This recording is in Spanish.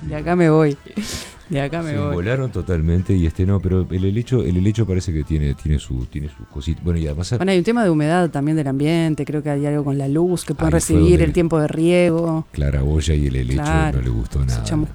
De acá me voy. De acá me Se voy. volaron totalmente y no, pero el helecho parece que tiene sus cositas. Bueno, y además Bueno, hay un tema de humedad también del ambiente, creo que hay algo con la luz, que pueden ahí fue recibir donde el tiempo de riego. Claraboya y el helecho Claro, no le gustó nada. cosechamos